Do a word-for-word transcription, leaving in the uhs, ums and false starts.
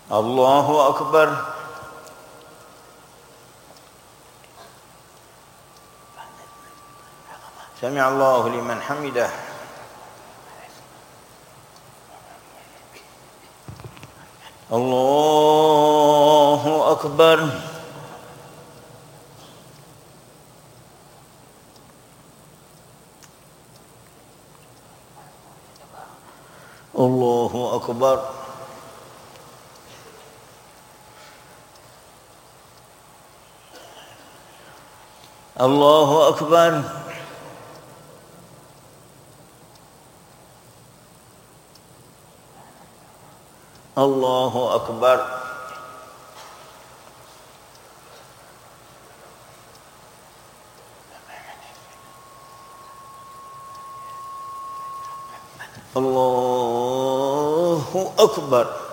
Allahu Akbar. Sami'allahu liman hamidah. Allahu Akbar. Allahu Akbar. Allahu Akbar. Allahu Akbar. Allahu Akbar.